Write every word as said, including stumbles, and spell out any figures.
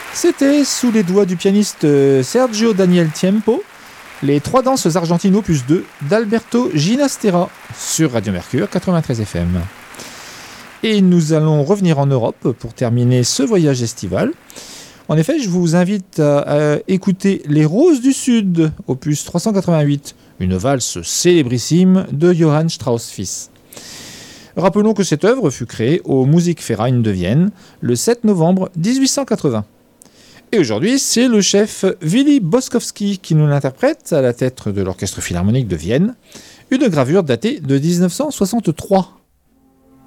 C'était sous les doigts du pianiste Sergio Daniel Tiempo, les trois danses argentines opus deux d'Alberto Ginastera sur Radio Mercure quatre-vingt-treize F M. Et nous allons revenir en Europe pour terminer ce voyage estival. En effet, je vous invite à, à écouter Les Roses du Sud, opus trois cent quatre-vingt-huit, une valse célébrissime de Johann Strauss fils. Rappelons que cette œuvre fut créée au Musikverein de Vienne le sept novembre dix-huit cent quatre-vingts. Et aujourd'hui, c'est le chef Willy Boskowski qui nous l'interprète à la tête de l'Orchestre Philharmonique de Vienne, une gravure datée de dix-neuf cent soixante-trois.